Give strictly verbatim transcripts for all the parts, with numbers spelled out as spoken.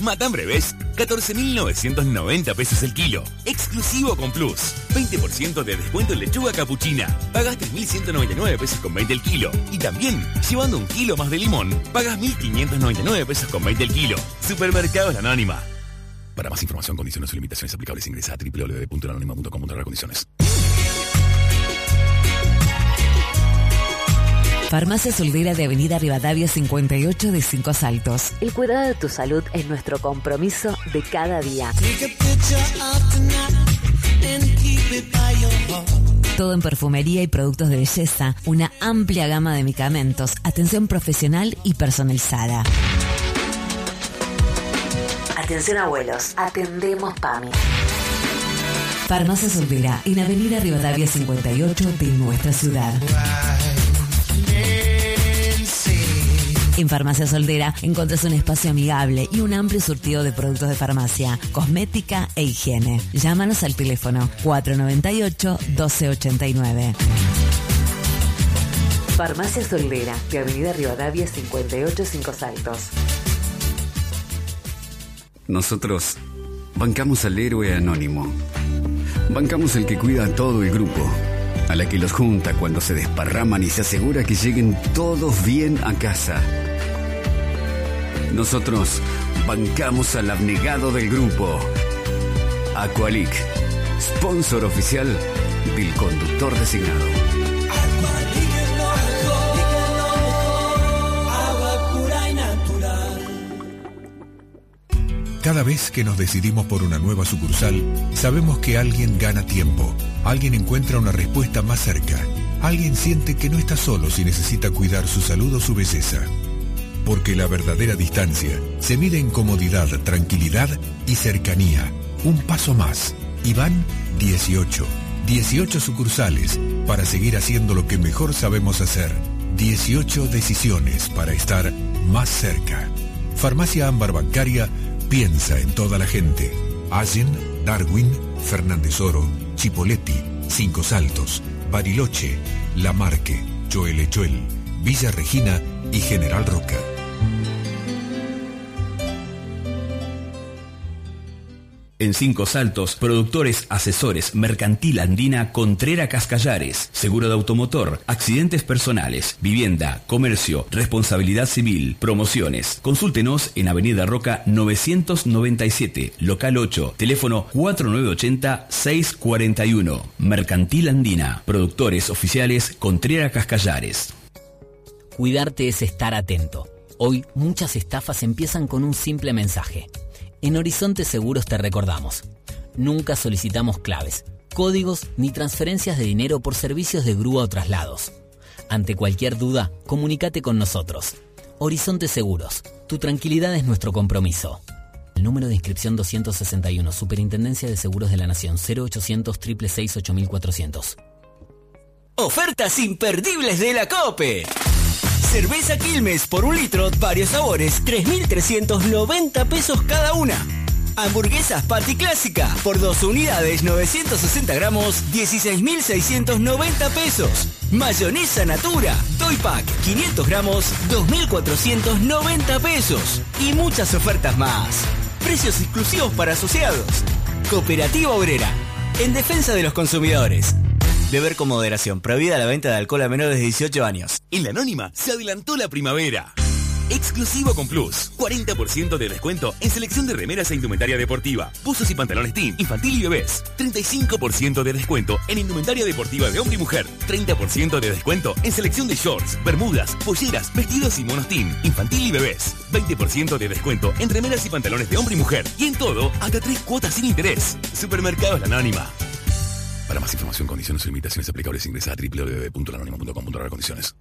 Matambre Bes, catorce mil novecientos noventa pesos el kilo. Exclusivo con Plus. veinte por ciento de descuento en lechuga capuchina. Pagas tres mil ciento noventa y nueve pesos con veinte el kilo. Y también, llevando un kilo más de limón, pagas mil quinientos noventa y nueve pesos con veinte el kilo. Supermercados La Anónima. Para más información, condiciones o limitaciones aplicables, ingresa a doble u doble u doble u punto la anónima punto com punto a r condiciones. Farmacia Soldera de Avenida Rivadavia cincuenta y ocho de Cinco Saltos. El cuidado de tu salud es nuestro compromiso de cada día. Todo en perfumería y productos de belleza, una amplia gama de medicamentos, atención profesional y personalizada. Atención abuelos, atendemos PAMI. Farmacia Soldera en Avenida Rivadavia cincuenta y ocho de nuestra ciudad. En Farmacia Soldera encontrás un espacio amigable y un amplio surtido de productos de farmacia, cosmética e higiene. Llámanos al teléfono cuatro nueve ocho, doce ochenta y nueve. Farmacia Soldera de Avenida Rivadavia cincuenta y ocho, Cinco Saltos. Nosotros bancamos al héroe anónimo. Bancamos el que cuida a todo el grupo, a la que los junta cuando se desparraman y se asegura que lleguen todos bien a casa. Nosotros bancamos al abnegado del grupo. Aqualic, sponsor oficial del conductor designado. Cada vez que nos decidimos por una nueva sucursal, sabemos que alguien gana tiempo, alguien encuentra una respuesta más cerca, alguien siente que no está solo si necesita cuidar su salud o su belleza. Porque la verdadera distancia se mide en comodidad, tranquilidad y cercanía. Un paso más. Y van dieciocho. dieciocho sucursales para seguir haciendo lo que mejor sabemos hacer. dieciocho decisiones para estar más cerca. Farmacia Ámbar Bancaria piensa en toda la gente. Allen, Darwin, Fernández Oro, Chipoleti, Cinco Saltos, Bariloche, Lamarque, Choelechoel, Villa Regina y General Roca. En Cinco Saltos, productores, asesores, Mercantil Andina, Contrera Cascallares, seguro de automotor, accidentes personales, vivienda, comercio, responsabilidad civil, promociones. Consúltenos en Avenida Roca novecientos noventa y siete, local ocho, teléfono cuatro nueve ocho cero, seis cuatro uno. Mercantil Andina, productores oficiales, Contrera Cascallares. Cuidarte es estar atento. Hoy muchas estafas empiezan con un simple mensaje. En Horizonte Seguros te recordamos, nunca solicitamos claves, códigos ni transferencias de dinero por servicios de grúa o traslados. Ante cualquier duda, comunícate con nosotros. Horizonte Seguros, tu tranquilidad es nuestro compromiso. El número de inscripción doscientos sesenta y uno, Superintendencia de Seguros de la Nación, cero ochocientos, seiscientos sesenta y seis, ocho mil cuatrocientos. Ofertas imperdibles de la COPE. Cerveza Quilmes por un litro, varios sabores, tres mil trescientos noventa pesos cada una. Hamburguesas Patty Clásica por dos unidades, novecientos sesenta gramos, dieciséis mil seiscientos noventa pesos. Mayonesa Natura, Toy Pack, quinientos gramos, dos mil cuatrocientos noventa pesos. Y muchas ofertas más. Precios exclusivos para asociados. Cooperativa Obrera, en defensa de los consumidores. Beber con moderación. Prohibida la venta de alcohol a menores de dieciocho años. En La Anónima se adelantó la primavera. Exclusivo con Plus. cuarenta por ciento de descuento en selección de remeras e indumentaria deportiva, buzos y pantalones teen, infantil y bebés. treinta y cinco por ciento de descuento en indumentaria deportiva de hombre y mujer. treinta por ciento de descuento en selección de shorts, bermudas, polleras, vestidos y monos teen, infantil y bebés. veinte por ciento de descuento en remeras y pantalones de hombre y mujer. Y en todo, hasta tres cuotas sin interés. Supermercados La Anónima. Para más información, condiciones y limitaciones aplicables, ingresa a doble u doble u doble u punto la anónima punto com punto a r condiciones.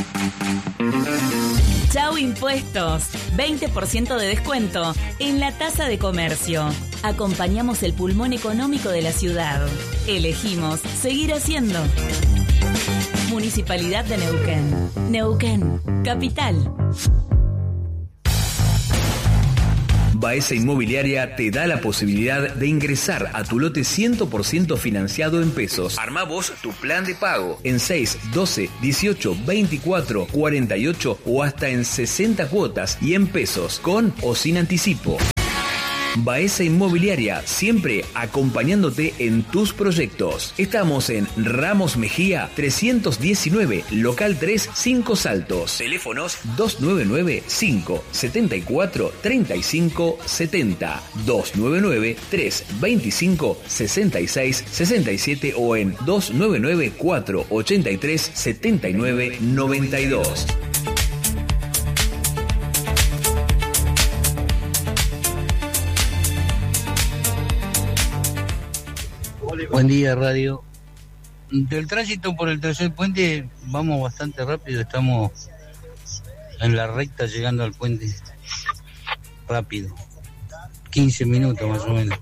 Chau Impuestos, veinte por ciento de descuento en la tasa de comercio. Acompañamos el pulmón económico de la ciudad. Elegimos seguir haciendo. Municipalidad de Neuquén. Neuquén, capital. Baeza Inmobiliaria te da la posibilidad de ingresar a tu lote cien por ciento financiado en pesos. Armá vos tu plan de pago en seis, doce, dieciocho, veinticuatro, cuarenta y ocho o hasta en sesenta cuotas y en pesos, con o sin anticipo. Baeza Inmobiliaria, siempre acompañándote en tus proyectos. Estamos en Ramos Mejía trescientos diecinueve, local tres, Cinco Saltos. Teléfonos dos nueve nueve, cinco siete cuatro, tres cinco siete cero, dos nueve nueve, tres dos cinco, seis seis seis siete o en dos nueve nueve, cuatro ocho tres, siete nueve nueve dos. Buen día, radio. Del tránsito por el tercer puente vamos bastante rápido, estamos en la recta llegando al puente rápido, quince minutos más o menos.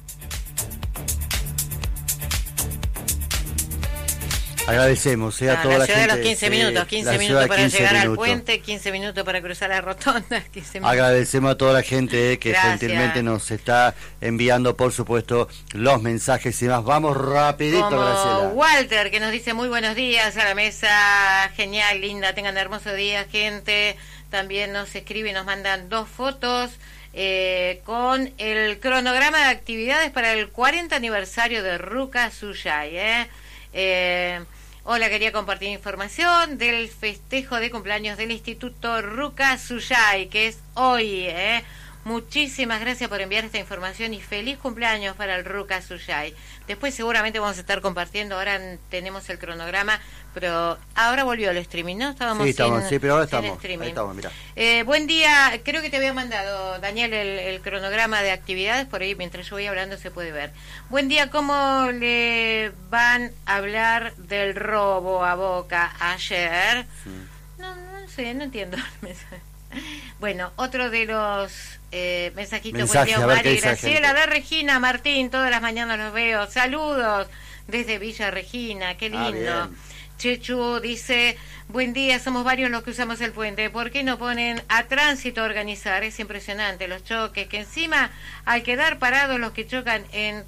Agradecemos eh, a no, toda la, la ciudad gente. De los quince minutos, quince eh, minutos para quince llegar minutos. al puente, quince minutos para cruzar la rotonda. quince minutos. Agradecemos a toda la gente eh, que Gracias. gentilmente nos está enviando, por supuesto, los mensajes y más. Vamos rapidito, Como Graciela. Walter, que nos dice muy buenos días a la mesa, genial, linda, tengan hermoso día, gente. También nos escribe y nos mandan dos fotos eh, con el cronograma de actividades para el cuarenta aniversario de Ruca Suyay. Eh. Eh, Hola, quería compartir información del festejo de cumpleaños del Instituto Ruca Suyay, que es hoy, ¿eh? Muchísimas gracias por enviar esta información y feliz cumpleaños para el Ruca Suyay. Después seguramente vamos a estar compartiendo, ahora tenemos el cronograma, pero ahora volvió el streaming, ¿no? Estábamos Sí, estamos, sin, sí, pero ahora sin estamos, streaming. ahí estamos, mira. Eh, buen día, creo que te había mandado, Daniel, el, el cronograma de actividades, por ahí mientras yo voy hablando se puede ver. Buen día, ¿cómo le van a hablar del robo a Boca ayer? Sí. No, no sé, no entiendo el mensaje. Bueno, otro de los eh, mensajitos. Mensaje, buen día, a ver qué Omar y dice la Graciela, gente. de Regina, Martín, todas las mañanas los veo. Saludos desde Villa Regina, qué lindo. Ah, Chechu dice, buen día, somos varios los que usamos el puente, ¿por qué no ponen a tránsito a organizar? Es impresionante los choques, que encima al quedar parados los que chocan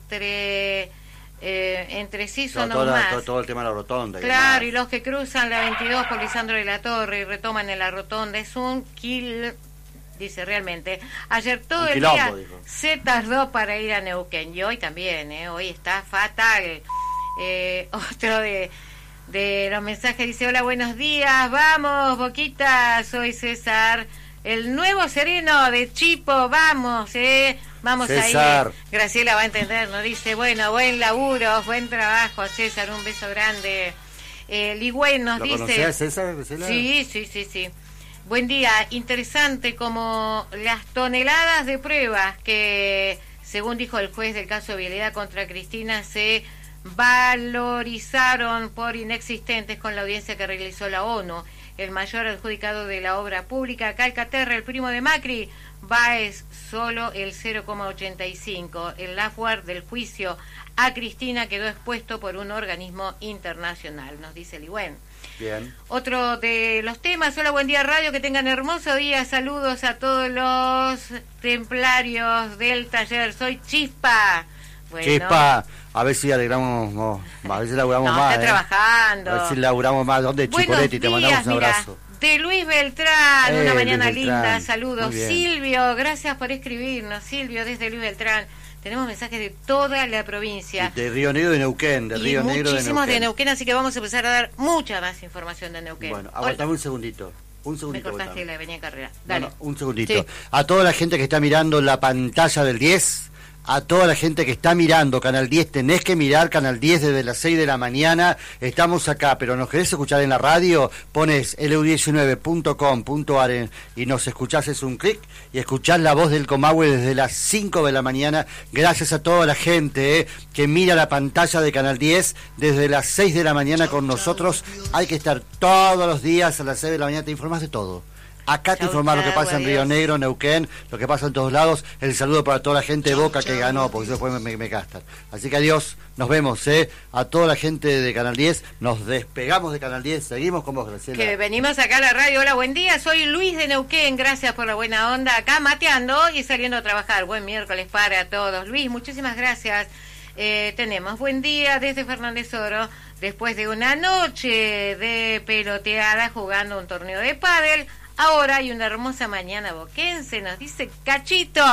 entre eh, entre sí son todo, aún más. todo, todo el tema de la rotonda. Claro, y los que cruzan la veintidós por Lisandro de la Torre y retoman en la rotonda, es un kill, dice realmente. Ayer todo Un el quilombo, día dijo. se tardó para ir a Neuquén, y hoy también, ¿eh? Hoy está fatal. Eh, otro de, de los mensajes dice, hola, buenos días, vamos, Boquita, soy César, el nuevo sereno de Chipo, vamos, eh, vamos César. ahí. Graciela va a entender, nos dice, bueno, buen laburo, buen trabajo, César, un beso grande. Eh, Ligüen nos ¿Lo dice... conocés, César, Graciela? Sí, sí, sí, sí. Buen día, interesante como las toneladas de pruebas que, según dijo el juez del caso de vialidad contra Cristina, se valorizaron por inexistentes con la audiencia que realizó la ONU. El mayor adjudicado de la obra pública, Calcaterra, el primo de Macri, Báez solo el cero coma ochenta y cinco. El lawfare del juicio a Cristina quedó expuesto por un organismo internacional, nos dice Ligüen. Bien. Otro de los temas, hola, buen día radio, que tengan hermoso día, saludos a todos los templarios del taller, soy Chispa. Bueno, Chispa, a ver si alegramos, no, a ver si laburamos no, más. está eh. trabajando. A ver si laburamos más. ¿Dónde? Buenos Chiporetti, te días, mandamos un mira, abrazo. de Luis Beltrán, Eh, una Luis mañana Beltrán, linda, saludos. muy bien. Silvio, gracias por escribirnos, Silvio, desde Luis Beltrán. Tenemos mensajes de toda la provincia. Y de Río Negro y de Neuquén, de y Río Negro de muchísimos Neuquén. de Neuquén, así que vamos a empezar a dar mucha más información de Neuquén. Bueno, Hola. aguantame un segundito. Un Me segundito. cortaste aguantame. la avenida Carrera. No, Dale. no, un segundito. Sí. A toda la gente que está mirando la pantalla del diez, a toda la gente que está mirando Canal diez, tenés que mirar Canal diez desde las seis de la mañana. Estamos acá, pero nos querés escuchar en la radio, pones L U diecinueve punto com punto a r y nos escuchás, es un clic, y escuchás la voz del Comahue desde las cinco de la mañana. Gracias a toda la gente eh, que mira la pantalla de Canal diez desde las seis de la mañana con nosotros. Hay que estar todos los días a las seis de la mañana, te informás de todo. Acá te Chau, informás lo que chau, pasa en adiós. Río Negro, Neuquén, lo que pasa en todos lados. El saludo para toda la gente de Boca que ganó, porque después me, me, me gastan. Así que adiós, nos vemos, ¿eh? A toda la gente de Canal diez, nos despegamos de Canal diez, seguimos con vos, Graciela. Que venimos acá a la radio. Hola, buen día, soy Luis de Neuquén, gracias por la buena onda, acá mateando y saliendo a trabajar. Buen miércoles para todos. Luis, muchísimas gracias. Eh, tenemos buen día desde Fernández Oro, después de una noche de peloteada jugando un torneo de pádel. Ahora hay una hermosa mañana boquense, nos dice Cachito.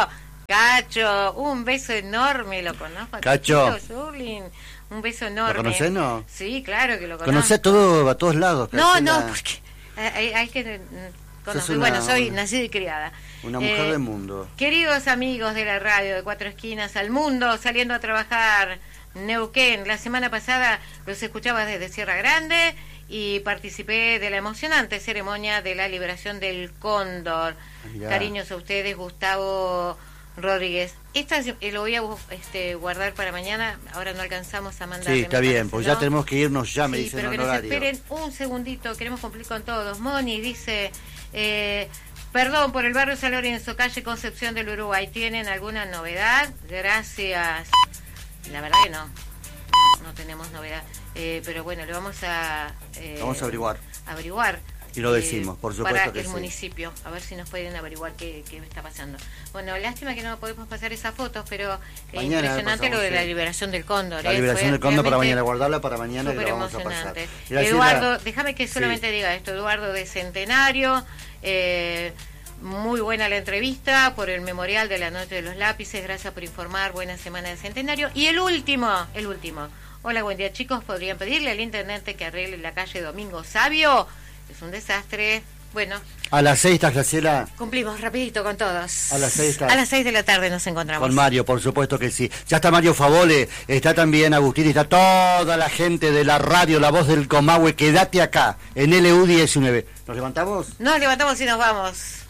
Cacho, un beso enorme, lo conozco. Cacho. Zurlin, un beso enorme. ¿Lo conocés, no? Sí, claro que lo conozco. Conocés todo, a todos lados. No, Cancela. no, porque hay, hay que conocer. Una, bueno, soy una, nacida y criada. Una mujer eh, del mundo. Queridos amigos de la radio de Cuatro Esquinas al Mundo, saliendo a trabajar, Neuquén. La semana pasada los escuchaba desde Sierra Grande y participé de la emocionante ceremonia de la liberación del cóndor. Mirá. Cariños a ustedes, Gustavo Rodríguez. Esta eh, lo voy a este, guardar para mañana. Ahora no alcanzamos a mandar. Sí, está bien, pues ¿no? Ya tenemos que irnos ya, me sí, dicen pero que nos horario. Esperen un segundito, queremos cumplir con todos. Moni dice, eh, perdón, por el barrio San Lorenzo, calle Concepción del Uruguay, ¿tienen alguna novedad? Gracias. La verdad que no, no, no tenemos novedad. Eh, pero bueno, lo vamos a... Eh, vamos a averiguar. Averiguar. Y lo decimos, eh, por supuesto para que el sí. municipio, a ver si nos pueden averiguar qué, qué está pasando. Bueno, lástima que no podemos pasar esas fotos, pero es impresionante lo de la liberación del cóndor. La eh, liberación del cóndor para mañana, guardarla para mañana y la vamos a pasar. Eduardo, la... déjame que solamente sí. diga esto, Eduardo de Centenario, eh, muy buena la entrevista por el memorial de la Noche de los Lápices, gracias por informar, buena semana de Centenario. Y el último, el último. Hola, buen día chicos, ¿podrían pedirle al intendente que arregle la calle Domingo Sabio? Es un desastre. Bueno. A las seis estás, Graciela. Cumplimos rapidito con todos. A las seis estás. A las seis de la tarde nos encontramos. Con Mario, por supuesto que sí. Ya está Mario Favole, está también Agustín, está toda la gente de la radio, la voz del Comahue. Quédate acá, en L U diecinueve. ¿Nos levantamos? Nos levantamos y nos vamos.